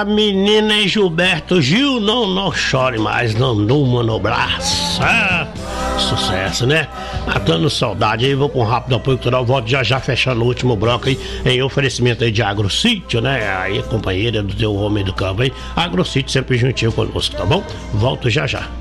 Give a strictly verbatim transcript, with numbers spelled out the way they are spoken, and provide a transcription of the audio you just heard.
A menina é Gilberto Gil, não, não chore mais, não durma no braço. Ah, sucesso, né? Matando saudade aí, vou com um rápido apoio cultural, volto já já fechando o último bloco aí, em oferecimento aí de Agrosítio, né? Aí, companheira do teu homem do campo aí, Agrosítio sempre juntinho conosco, tá bom? Volto já já.